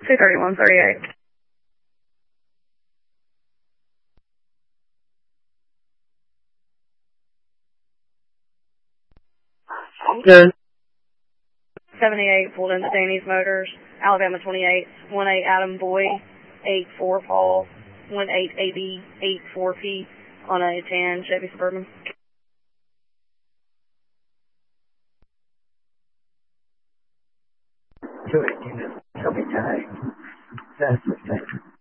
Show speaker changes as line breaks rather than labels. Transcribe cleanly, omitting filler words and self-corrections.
23138.
Good.
78 pulled into Danny's Motors, Alabama 28, 18 Adam Boy, 84 Paul, 18 AB, 84 P on a 10 Chevy Suburban.
218, tell me time. That's the thing.